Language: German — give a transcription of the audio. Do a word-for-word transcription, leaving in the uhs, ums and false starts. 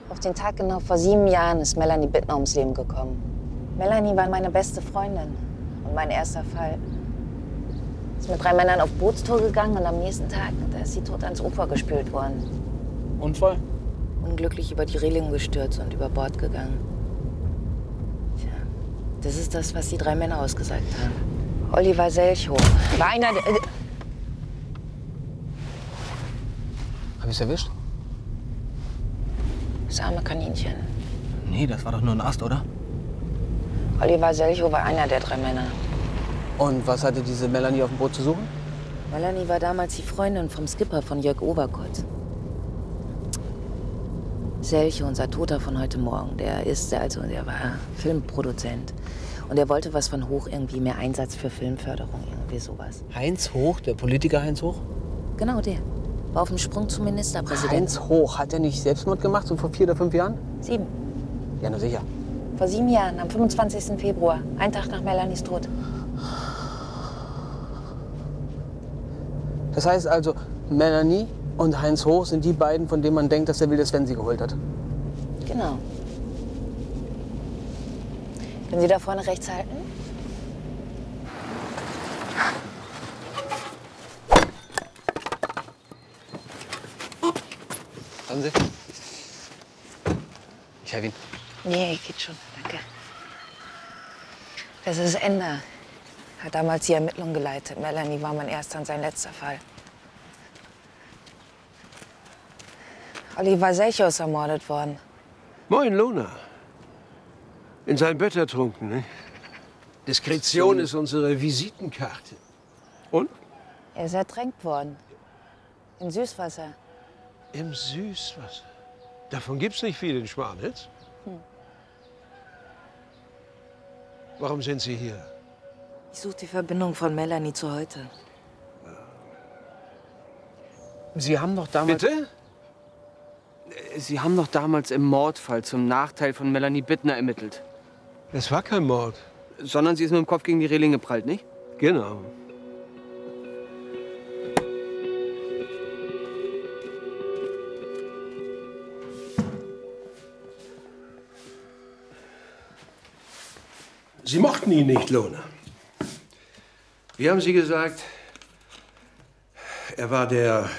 Auf den Tag genau vor sieben Jahren ist Melanie Bittner ums Leben gekommen. Melanie war meine beste Freundin und mein erster Fall. Ist mit drei Männern auf Bootstour gegangen und am nächsten Tag, da ist sie tot ans Ufer gespült worden. Unfall? Unglücklich über die Reling gestürzt und über Bord gegangen. Tja, das ist das, was die drei Männer ausgesagt haben. Oliver Selchow war einer der... Äh, Hab ich's erwischt? das arme Kaninchen. Nee, das war doch nur ein Ast, oder? Oliver Selchow war einer der drei Männer. Und was hatte diese Melanie auf dem Boot zu suchen? Melanie war damals die Freundin vom Skipper von Jörg Oberkott. Selchow, unser Toter von heute Morgen, der ist, also, der war Filmproduzent. Und er wollte was von Hoch, irgendwie mehr Einsatz für Filmförderung, irgendwie sowas. Heinz Hoch, der Politiker Heinz Hoch? Genau, der. War auf dem Sprung zum Ministerpräsidenten. Heinz Hoch, hat er nicht Selbstmord gemacht, so vor vier oder fünf Jahren? Sieben. Ja, na sicher. Vor sieben Jahren, am fünfundzwanzigsten Februar, ein Tag nach Melanies Tod. Das heißt also, Melanie und Heinz Hoch sind die beiden, von denen man denkt, dass der wilde Sven sie geholt hat. Genau. Können Sie da vorne rechts halten? Haben Sie? Ich helfe Ihnen. Nee, geht schon, danke. Das ist Ender. Hat damals die Ermittlungen geleitet. Melanie war mein erster und sein letzter Fall. Oliver Selchow ist ermordet worden. Moin, Lona. In sein Bett ertrunken, ne? Diskretion ist unsere Visitenkarte. Und? Er ist ertränkt worden. In Süßwasser. Im Süßwasser. Davon gibt's nicht viel in Schmarnitz. Hm. Warum sind Sie hier? Ich suche die Verbindung von Melanie zu heute. Sie haben doch damals... Bitte? Sie haben doch damals im Mordfall zum Nachteil von Melanie Bittner ermittelt. Es war kein Mord. Sondern sie ist mit dem Kopf gegen die Reling geprallt, nicht? Genau. Sie mochten ihn nicht, Lona. Wie haben Sie gesagt? Er war der